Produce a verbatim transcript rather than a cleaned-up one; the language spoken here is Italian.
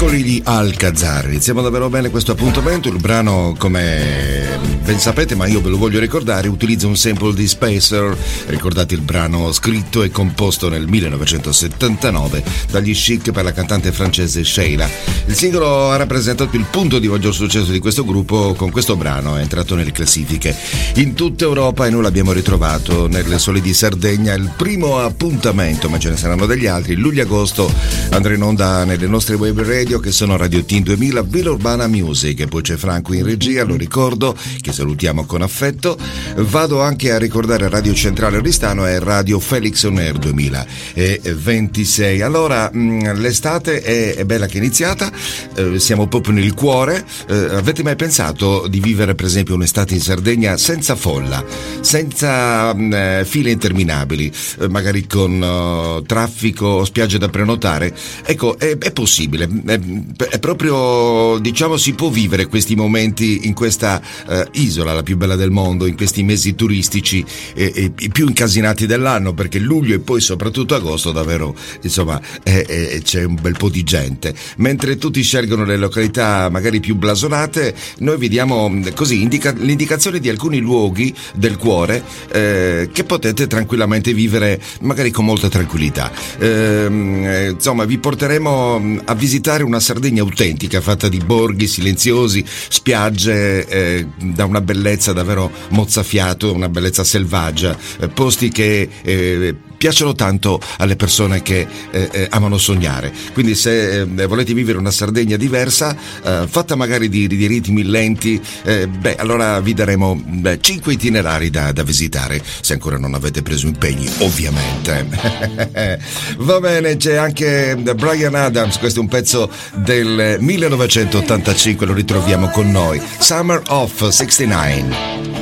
Piccoli di Alcazar. Iniziamo davvero bene questo appuntamento. Il brano, come ben sapete, ma io ve lo voglio ricordare, utilizza un sample di Spacer. Ricordate il brano scritto e composto nel millenovecentosettantanove dagli Chic per la cantante francese Sheila. Il singolo ha rappresentato il punto di maggior successo di questo gruppo. Con questo brano è entrato nelle classifiche in tutta Europa e noi l'abbiamo ritrovato nelle sole di Sardegna. Il primo appuntamento, ma ce ne saranno degli altri, luglio-agosto andrà in onda nelle nostre web radio che sono Radio Teen duemila, Villa Urbana Music, e poi c'è Franco in regia, lo ricordo, che salutiamo con affetto. Vado anche a ricordare Radio Centrale Oristano e Radio Felix On Air duemilaventisei. Allora, l'estate è, è bella che è iniziata, eh, siamo proprio nel cuore. Eh, avete mai pensato di vivere per esempio un'estate in Sardegna senza folla, senza eh, file interminabili, eh, magari con uh, traffico, spiagge da prenotare? Ecco, è, è possibile, è, è proprio, diciamo, si può vivere questi momenti in questa uh, isola, la più bella del mondo, in questi mesi turistici eh, eh, i più incasinati dell'anno, perché luglio e poi soprattutto agosto davvero, insomma, eh, eh, c'è un bel po' di gente. Mentre tutti scelgono le località magari più blasonate, noi vi diamo così indica- l'indicazione di alcuni luoghi del cuore eh, che potete tranquillamente vivere magari con molta tranquillità. Eh, insomma, vi porteremo a visitare una Sardegna autentica, fatta di borghi silenziosi, spiagge eh, da una bellezza davvero mozzafiato, una bellezza selvaggia, eh, posti che eh, piacciono tanto alle persone che eh, eh, amano sognare. Quindi se eh, volete vivere una Sardegna diversa, eh, fatta magari di, di ritmi lenti, eh, beh, allora vi daremo beh, cinque itinerari da, da visitare, se ancora non avete preso impegni, ovviamente. Va bene, c'è anche Bryan Adams, questo è un pezzo del millenovecentottantacinque, lo ritroviamo con noi, Summer of sessantanove.